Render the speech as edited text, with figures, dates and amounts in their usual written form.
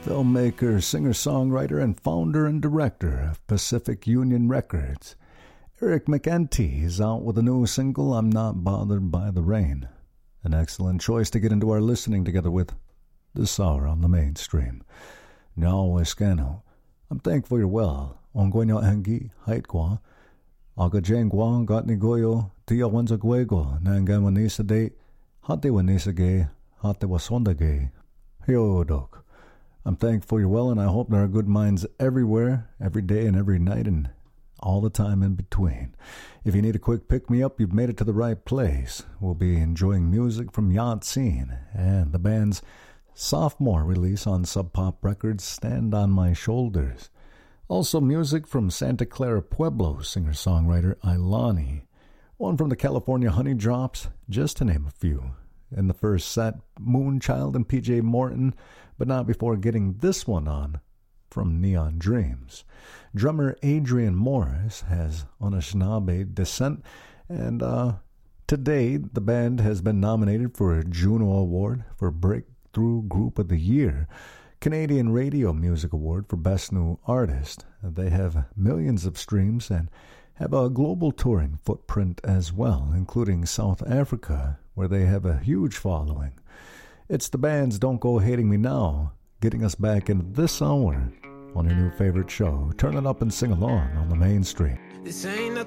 filmmaker, singer-songwriter, and founder and director of Pacific Union Records. Eric McEntee is out with a new single, I'm Not Bothered by the Rain. An excellent choice to get into our listening together with this hour on the mainstream. Now, Eskano, I'm thankful you're well. Ongoinyo hangi, haitkwa. Aga jengwa, gatni goyo, tia wanza guego, nangamanisa de, hate wanisage, hate wasondage. Hiodok. I'm thankful you're well, and I hope there are good minds everywhere, every day and every night, and all the time in between. If you need a quick pick-me-up, you've made it to the right place. We'll be enjoying music from Yatsin and the band's sophomore release on Sub Pop Records, Stand on My Shoulders. Also music from Santa Clara Pueblo singer-songwriter Ilani. One from the California Honey Drops, just to name a few. In the first set, Moonchild and PJ Morton, but not before getting this one on from Neon Dreams. Drummer Adrian Morris has Anishinaabe descent, and today the band has been nominated for a Juno Award for Breakthrough Group of the Year, Canadian Radio Music Award for Best New Artist. They have millions of streams and have a global touring footprint as well, including South Africa, where they have a huge following. It's the band's Don't Go Hating Me Now, getting us back into this hour on your new favorite show. Turn it up and sing along on the mainstream. This ain't